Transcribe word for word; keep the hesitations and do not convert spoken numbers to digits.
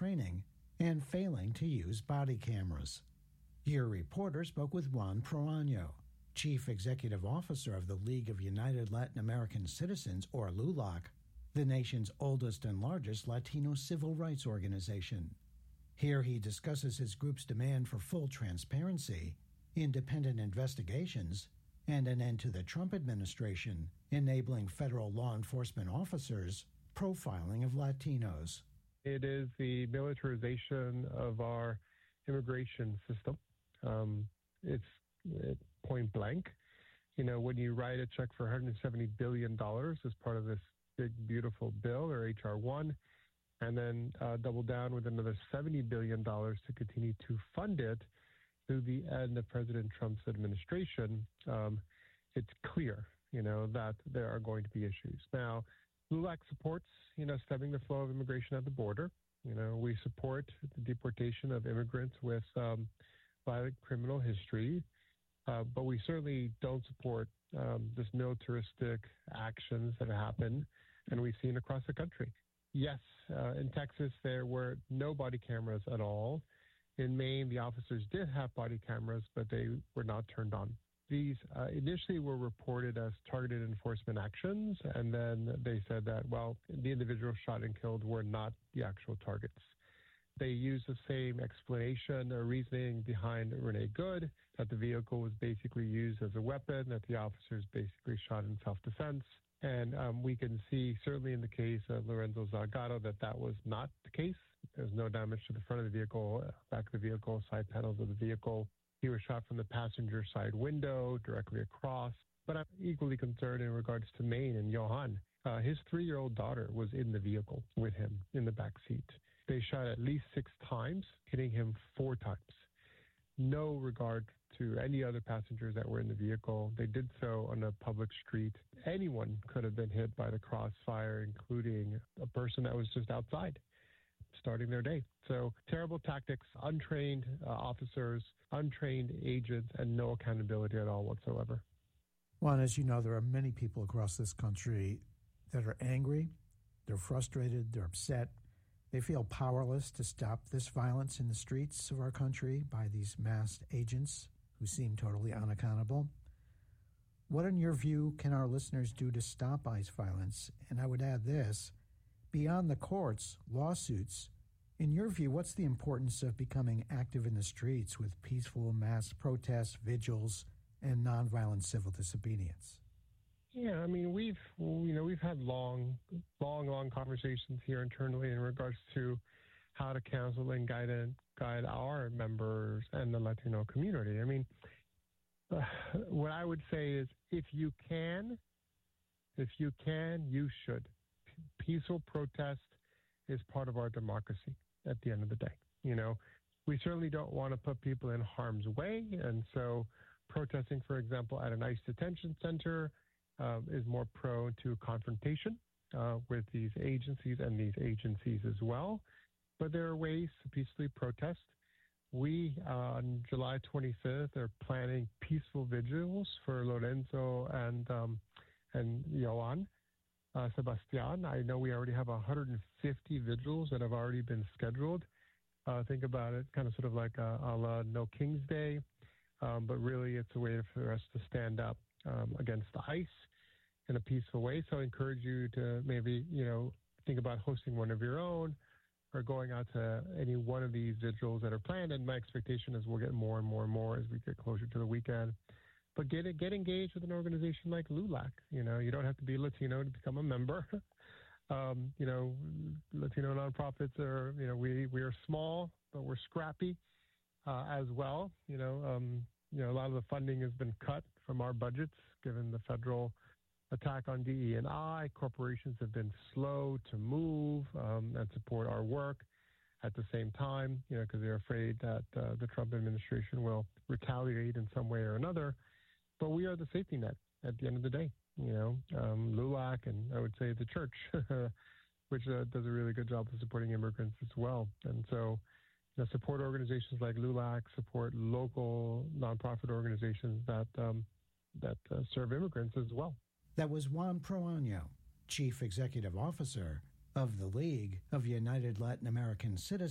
training and failing to use body cameras. Your reporter spoke with Juan Proaño, Chief Executive Officer of the League of United Latin American Citizens, or LULAC, the nation's oldest and largest Latino civil rights organization. Here he discusses his group's demand for full transparency, independent investigations, and an end to the Trump administration enabling federal law enforcement officers profiling of Latinos. It is the militarization of our immigration system. Um, it's it, point blank. You know, when you write a check for one hundred seventy billion dollars as part of this big, beautiful bill, or H R one, and then uh, double down with another seventy billion dollars to continue to fund it through the end of President Trump's administration, um, it's clear, you know, that there are going to be issues. Now, LULAC supports, you know, stemming the flow of immigration at the border. You know, we support the deportation of immigrants with um, violent criminal history, uh, but we certainly don't support um, this militaristic actions that happen, and we've seen across the country. Yes, uh, in Texas, there were no body cameras at all. In Maine, the officers did have body cameras, but they were not turned on. These uh, initially were reported as targeted enforcement actions, and then they said that, well, the individuals shot and killed were not the actual targets. They used the same explanation or reasoning behind Renee Good, that the vehicle was basically used as a weapon, that the officers basically shot in self-defense. And um, we can see, certainly in the case of Lorenzo Zagato, that that was not the case. There was no damage to the front of the vehicle, back of the vehicle, side panels of the vehicle. He was shot from the passenger side window, directly across. But I'm equally concerned in regards to Maine and Johan. Uh, his three-year-old daughter was in the vehicle with him in the back seat. They shot at least six times, hitting him four times. No regard to any other passengers that were in the vehicle. They did so on a public street. Anyone could have been hit by the crossfire, including a person that was just outside starting their day. So terrible tactics, untrained uh, officers, untrained agents, and no accountability at all whatsoever. Well, as you know, there are many people across this country that are angry, they're frustrated, they're upset. They feel powerless to stop this violence in the streets of our country by these masked agents who seem totally unaccountable. What, in your view, can our listeners do to stop ICE violence? And I would add this, beyond the courts, lawsuits, in your view, what's the importance of becoming active in the streets with peaceful mass protests, vigils, and nonviolent civil disobedience? Yeah, I mean, we've, you know, we've had long, long, long conversations here internally in regards to how to counsel and guide and guide our members and the Latino community. I mean, uh, what I would say is if you can, if you can, you should. P- peaceful protest is part of our democracy at the end of the day. You know, we certainly don't want to put people in harm's way. And so protesting, for example, at an ICE detention center uh, is more prone to confrontation uh, with these agencies and these agencies as well. But there are ways to peacefully protest. We, uh, on July twenty-fifth, are planning peaceful vigils for Lorenzo and um, and Johan uh, Sebastian. I know we already have one hundred fifty vigils that have already been scheduled. Uh, think about it, kind of sort of like a, a la No King's Day, um, but really it's a way for us to stand up um, against ICE in a peaceful way. So I encourage you to maybe, you know, think about hosting one of your own, or going out to any one of these vigils that are planned. And my expectation is we'll get more and more and more as we get closer to the weekend. But get get engaged with an organization like LULAC. You know, you don't have to be Latino to become a member. um, you know, Latino nonprofits are, you know, we, we are small, but we're scrappy uh, as well. You know, um, you know, a lot of the funding has been cut from our budgets, given the federal attack on D E and I. Corporations have been slow to move um, and support our work at the same time, you know, because they're afraid that uh, the Trump administration will retaliate in some way or another. But we are the safety net at the end of the day, you know, um, LULAC, and I would say the church, which uh, does a really good job of supporting immigrants as well. And so, you know, support organizations like LULAC, support local nonprofit organizations that um, that uh, serve immigrants as well. That was Juan Proaño, Chief Executive Officer of the League of United Latin American Citizens.